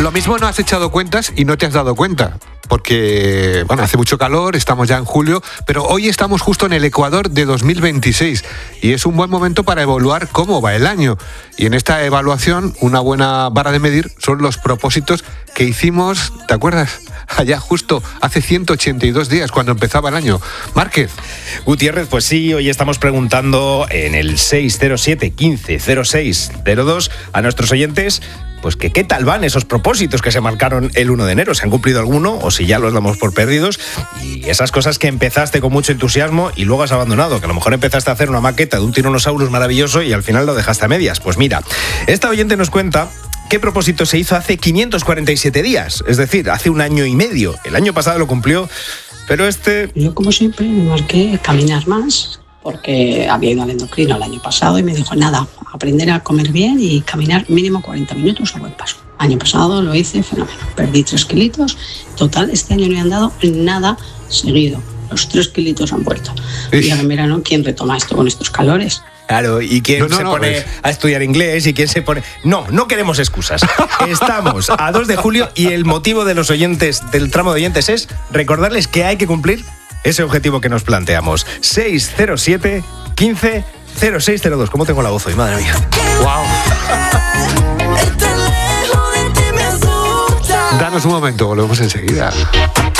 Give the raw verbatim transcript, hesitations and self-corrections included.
Lo mismo no has echado cuentas y no te has dado cuenta, porque, bueno, hace mucho calor, estamos ya en julio, pero hoy estamos justo en el Ecuador de dos mil veintiséis y es un buen momento para evaluar cómo va el año. Y en esta evaluación, una buena vara de medir son los propósitos que hicimos, ¿te acuerdas? Allá justo hace ciento ochenta y dos días, cuando empezaba el año. Márquez. Gutiérrez, pues sí, hoy estamos preguntando en el seis cero siete, quince, cero seis cero dos a nuestros oyentes, pues que qué tal van esos propósitos que se marcaron el uno de enero. ¿Se han cumplido alguno o si ya los damos por perdidos? Y esas cosas que empezaste con mucho entusiasmo y luego has abandonado, que a lo mejor empezaste a hacer una maqueta de un Tyrannosaurus maravilloso y al final lo dejaste a medias. Pues mira, esta oyente nos cuenta qué propósito se hizo hace quinientos cuarenta y siete días, es decir, hace un año y medio. El año pasado lo cumplió, pero este... Yo, como siempre, me marqué caminar más, porque había ido al endocrino el año pasado y me dijo, nada, aprender a comer bien y caminar mínimo cuarenta minutos a buen paso. Año pasado lo hice fenómeno, perdí tres kilitos, total, este año no he andado nada seguido, los tres kilitos han vuelto. Ish. Y ahora en verano, ¿quién retoma esto con estos calores? Claro, ¿y quién no, no, se no, pone es... a estudiar inglés? ¿Y quién se pone...? No, no queremos excusas. Estamos a dos de julio y el motivo de los oyentes, del tramo de oyentes, es recordarles que hay que cumplir ese objetivo que nos planteamos. seis cero siete, quince, cero seis cero dos. ¿Cómo tengo la voz hoy? Madre mía. Wow. Danos un momento, volvemos enseguida.